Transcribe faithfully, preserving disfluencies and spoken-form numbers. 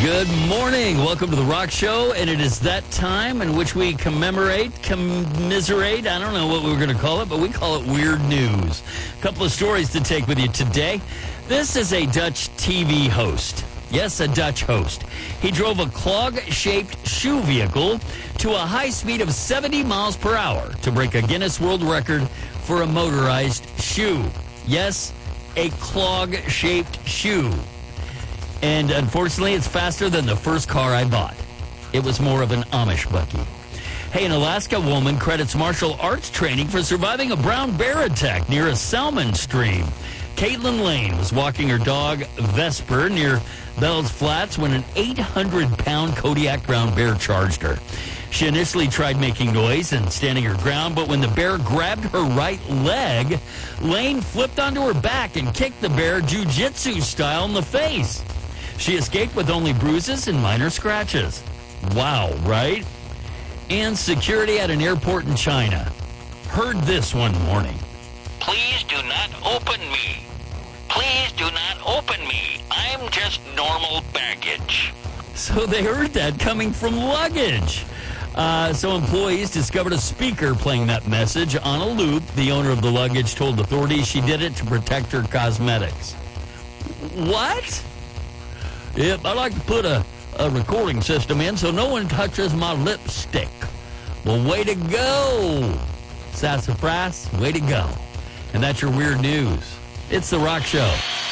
Good morning. Welcome to The Rock Show, and it is that time in which we commemorate, commiserate, I don't know what we were going to call it, but we call it weird news. A couple of stories to take with you today. This is a Dutch T V host. Yes, a Dutch host. He drove a clog-shaped shoe vehicle to a high speed of seventy miles per hour to break a Guinness World Record for a motorized shoe. Yes, a clog-shaped shoe. And unfortunately, it's faster than the first car I bought. It was more of an Amish buggy. Hey, an Alaska woman credits martial arts training for surviving a brown bear attack near a salmon stream. Caitlin Lane was walking her dog, Vesper, near Bell's Flats when an eight hundred pound Kodiak brown bear charged her. She initially tried making noise and standing her ground, but when the bear grabbed her right leg, Lane flipped onto her back and kicked the bear jiu-jitsu style in the face. She escaped with only bruises and minor scratches. Wow, right? And security at an airport in China heard this one morning. Please do not open me. Please do not open me. I'm just normal baggage. So they heard that coming from luggage. Uh, so employees discovered a speaker playing that message on a loop. The owner of the luggage told authorities she did it to protect her cosmetics. What? Yep, I like to put a, a recording system in so no one touches my lipstick. Well, way to go. Sassafras, way to go. And that's your weird news. It's The Rock Show.